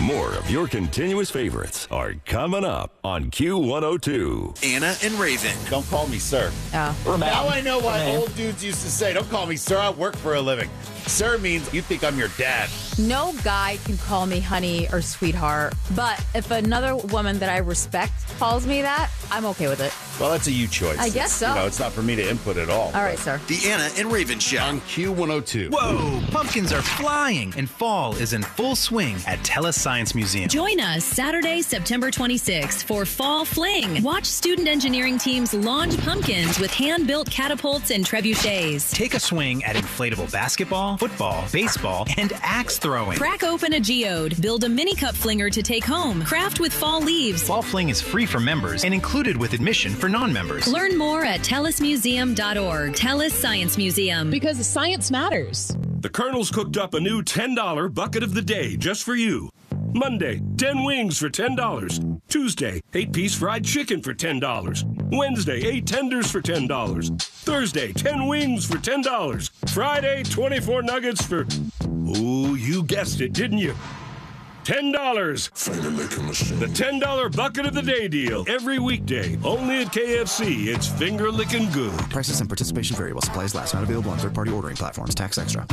More of your continuous favorites are coming up on Q102. Anna and Raven. Don't call me sir. Oh. Now I know what old dudes used to say. Don't call me sir. I work for a living. Sir means you think I'm your dad. No guy can call me honey or sweetheart, but if another woman that I respect calls me that, I'm okay with it. Well, that's a you choice. I guess so. It's not for me to input at all. All right, sir. The Anna and Raven Show. On Q102. Whoa! Pumpkins are flying, and fall is in full swing at TELUS Science Museum. Join us Saturday, September 26th for Fall Fling. Watch student engineering teams launch pumpkins with hand-built catapults and trebuchets. Take a swing at inflatable basketball, football, baseball, and axe throwing. Crack open a geode. Build a mini cup flinger to take home. Craft with fall leaves. Fall Fling is free for members and included with admission for non-members. Learn more at telusmuseum.org. TELUS Science Museum. Because science matters. The Colonel's cooked up a new $10 bucket of the day just for you. Monday, 10 wings for $10. Tuesday, 8-piece fried chicken for $10. Wednesday, 8 tenders for $10. Thursday, 10 wings for $10. Friday, 24 nuggets for... Ooh, you guessed it, didn't you? $10. The $10 bucket of the day deal. Every weekday. Only at KFC. It's finger licking good. Prices and participation vary while supplies last. Not available on third-party ordering platforms. Tax extra.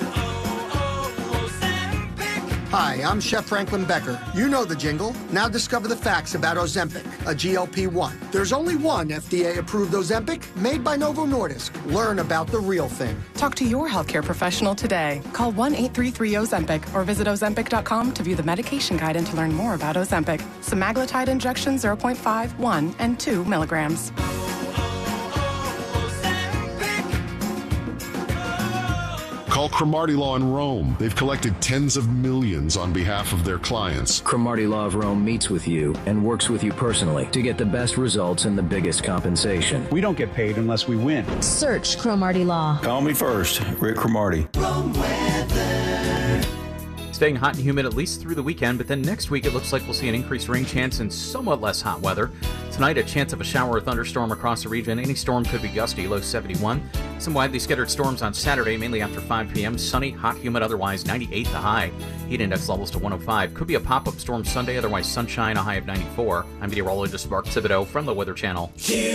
Hi, I'm Chef Franklin Becker. You know the jingle. Now discover the facts about Ozempic, a GLP-1. There's only one FDA-approved Ozempic made by Novo Nordisk. Learn about the real thing. Talk to your healthcare professional today. Call 1-833-OZEMPIC or visit Ozempic.com to view the medication guide and to learn more about Ozempic. Semaglutide injection 0.5, 1, and 2 milligrams. Call Cromartie Law in Rome. They've collected tens of millions on behalf of their clients. Cromartie Law of Rome meets with you and works with you personally to get the best results and the biggest compensation. We don't get paid unless we win. Search Cromartie Law. Call me first, Rick Cromartie. Staying hot and humid at least through the weekend, but then next week it looks like we'll see an increased rain chance and somewhat less hot weather. Tonight, a chance of a shower or thunderstorm across the region. Any storm could be gusty, low 71. Some widely scattered storms on Saturday, mainly after 5 p.m. Sunny, hot, humid, otherwise 98 the high. Heat index levels to 105. Could be a pop-up storm Sunday, otherwise sunshine, a high of 94. I'm meteorologist Mark Thibodeau from the Weather Channel.